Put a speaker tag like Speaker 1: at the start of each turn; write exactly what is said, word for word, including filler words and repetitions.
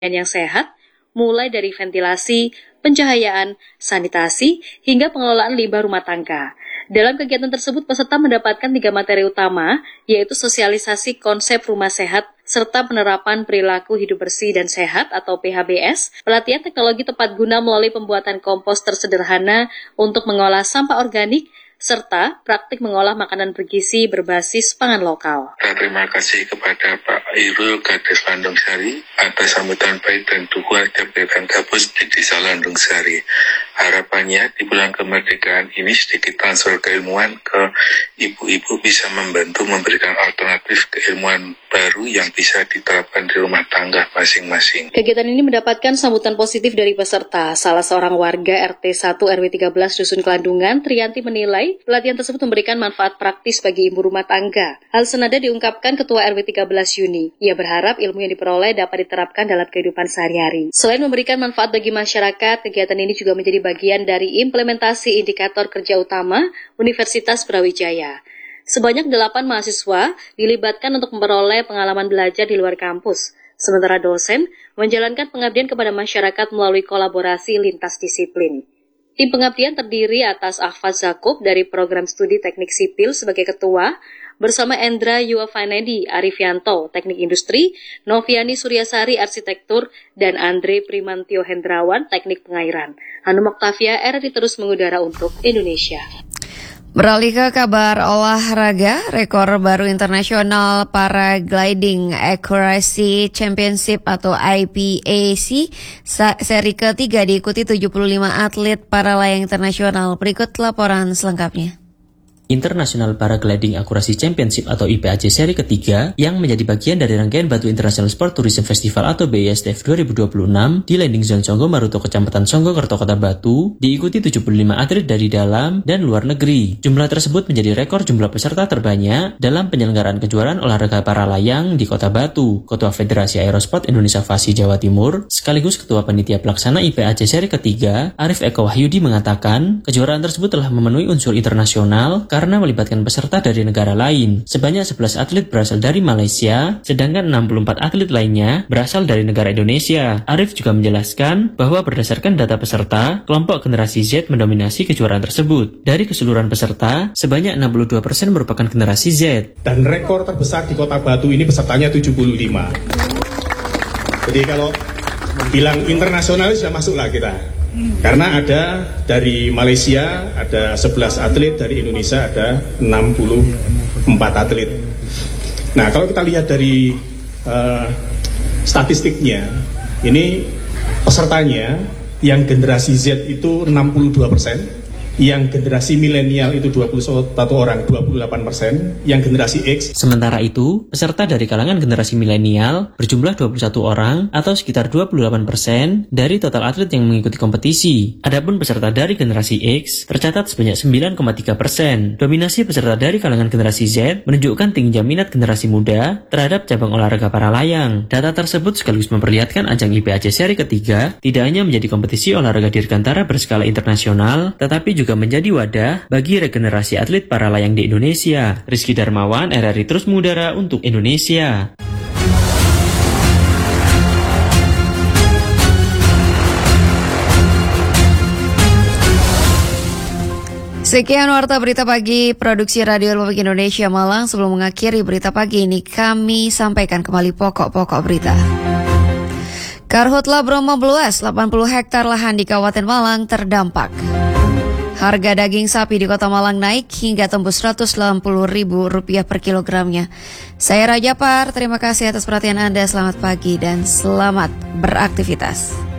Speaker 1: yang sehat, mulai dari ventilasi, pencahayaan, sanitasi, hingga pengelolaan limbah rumah tangga. Dalam kegiatan tersebut, peserta mendapatkan tiga materi utama, yaitu sosialisasi konsep rumah sehat, serta penerapan perilaku hidup bersih dan sehat atau P H B S, pelatihan teknologi tepat guna melalui pembuatan kompos tersederhana untuk mengolah sampah organik, serta praktik mengolah makanan bergizi berbasis pangan lokal.
Speaker 2: Terima kasih kepada Pak Irul Kades Landung Sari atas sambutan baik dan dukungan kegiatan kampus di Desa Landung Sari. Harapannya di bulan kemerdekaan ini sedikit transfer keilmuan ke ibu-ibu bisa membantu memberikan alternatif keilmuan baru yang bisa diterapkan di rumah tangga masing-masing.
Speaker 1: Kegiatan ini mendapatkan sambutan positif dari peserta. Salah seorang warga R T satu R W tiga belas Dusun Kelandungan, Triyanti, menilai pelatihan tersebut memberikan manfaat praktis bagi ibu rumah tangga. Hal senada diungkapkan Ketua R W tiga belas Yuni. Ia berharap ilmu yang diperoleh dapat diterapkan dalam kehidupan sehari-hari. Selain memberikan manfaat bagi masyarakat, kegiatan ini juga menjadi bagian dari implementasi indikator kerja utama Universitas Brawijaya. Sebanyak delapan mahasiswa dilibatkan untuk memperoleh pengalaman belajar di luar kampus. Sementara dosen menjalankan pengabdian kepada masyarakat melalui kolaborasi lintas disiplin. Tim pengabdian terdiri atas Ahfaz Zakub dari Program Studi Teknik Sipil sebagai ketua, bersama Endra Yuafanedi Arifianto, Teknik Industri, Noviani Suryasari Arsitektur, dan Andre Primantio Hendrawan, Teknik Pengairan. Hanum Oktavia, R R I terus mengudara untuk Indonesia.
Speaker 3: Beralih ke kabar olahraga, rekor baru internasional paragliding accuracy championship atau I P A C seri ketiga diikuti tujuh puluh lima atlet paralayang internasional. Berikut laporan selengkapnya.
Speaker 4: International Paragliding Accuracy Championship atau I P A C seri ketiga yang menjadi bagian dari rangkaian Batu International Sport Tourism Festival atau B I S T F dua ribu dua puluh enam di Landing Zone Songgo Maruto, Kecamatan Songgo, Kerto, Kota Batu, diikuti tujuh puluh lima atlet dari dalam dan luar negeri. Jumlah tersebut menjadi rekor jumlah peserta terbanyak dalam penyelenggaraan kejuaraan olahraga para layang di Kota Batu. Ketua Federasi Aerosport Indonesia Fasi Jawa Timur, sekaligus Ketua Panitia Pelaksana I P A C seri ketiga, Arif Eko Wahyudi, mengatakan kejuaraan tersebut telah memenuhi unsur internasional karena melibatkan peserta dari negara lain. Sebanyak sebelas atlet berasal dari Malaysia, sedangkan enam puluh empat atlet lainnya berasal dari negara Indonesia. Arif juga menjelaskan bahwa berdasarkan data peserta, kelompok generasi Z mendominasi kejuaraan tersebut. Dari keseluruhan peserta, sebanyak enam puluh dua persen merupakan generasi Z.
Speaker 5: Dan rekor terbesar di Kota Batu ini pesertanya tujuh puluh lima. Jadi kalau bilang internasional sudah masuk lah kita. Karena ada dari Malaysia ada sebelas atlet, dari Indonesia ada enam puluh empat atlet. Nah, kalau kita lihat dari uh, statistiknya, ini pesertanya yang generasi Z itu enam puluh dua persen, yang generasi milenial itu dua puluh satu orang, dua puluh delapan persen, yang generasi X.
Speaker 4: Sementara itu, peserta dari kalangan generasi milenial berjumlah dua puluh satu orang atau sekitar dua puluh delapan persen dari total atlet yang mengikuti kompetisi. Adapun peserta dari generasi X tercatat sebanyak sembilan koma tiga persen. Dominasi peserta dari kalangan generasi Z menunjukkan tingginya minat generasi muda terhadap cabang olahraga para layang. Data tersebut sekaligus memperlihatkan ajang I P A C seri ketiga tidak hanya menjadi kompetisi olahraga dirgantara berskala internasional, tetapi juga menjadi wadah bagi regenerasi atlet para layang di Indonesia. Rizky Darmawan, R R I terus mengudara untuk Indonesia.
Speaker 3: Sekian Warta Berita Pagi Produksi Radio Republik Indonesia Malang. Sebelum mengakhiri berita pagi ini, kami sampaikan kembali pokok-pokok berita. Karhutla Bromo Blues, delapan puluh hektar lahan di Kabupaten Malang terdampak. Harga daging sapi di Kota Malang naik hingga tembus seratus delapan puluh ribu rupiah per kilogramnya. Saya Raja Par, terima kasih atas perhatian Anda. Selamat pagi dan selamat beraktivitas.